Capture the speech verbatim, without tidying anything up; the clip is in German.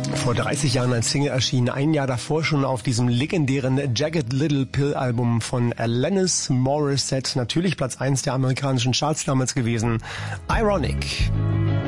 Vor dreißig Jahren als Single erschienen, ein Jahr davor schon auf diesem legendären Jagged Little Pill Album von Alanis Morissette, natürlich Platz eins der amerikanischen Charts damals gewesen, Ironic.